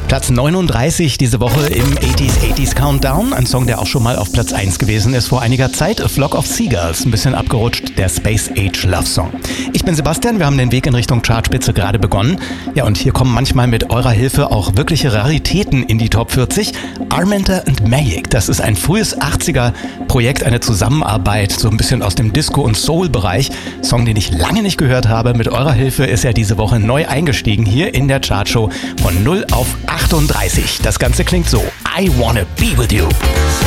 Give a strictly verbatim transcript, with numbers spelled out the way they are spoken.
Platz neununddreißig diese Woche im achtziger achtziger Countdown. Ein Song, der auch schon mal auf Platz eins gewesen ist vor einiger Zeit. A Flock of Seagulls. Ein bisschen abgerutscht, der Space Age Love Song. Ich bin Sebastian, wir haben den Weg in Richtung Chartspitze gerade begonnen. Ja, und hier kommen manchmal mit eurer Hilfe auch wirkliche Raritäten in die Top vierzig. Armenter and Mayik, das ist ein frühes achtziger Projekt, eine Zusammenarbeit, so ein bisschen aus dem Disco- und Soul-Bereich. Song, den ich lange nicht gehört habe. Mit eurer Hilfe ist er diese Woche neu eingestiegen hier in der Chartshow von null auf achtunddreißig. Das Ganze klingt so. I wanna be with you.